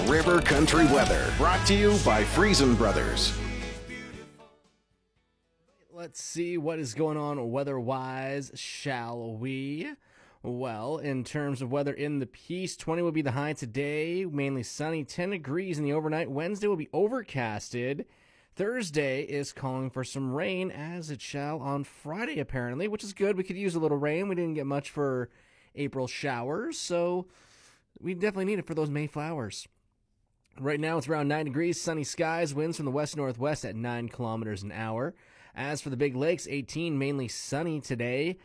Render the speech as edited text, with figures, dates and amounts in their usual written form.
River Country weather, brought to you by Friesen Brothers. Let's see what is going on weather-wise, shall we? Well, in terms of weather in the Peace, 20 will be the high today, mainly sunny, 10 degrees in the overnight. Wednesday will be overcasted. Thursday is calling for some rain, as it shall on Friday, apparently, which is good. We could use a little rain. We didn't get much for April showers, so we definitely need it for those May flowers. Right now, it's around 9 degrees, sunny skies, winds from the west-northwest at 9 kilometers an hour. As for the Big Lakes, 18, mainly sunny today.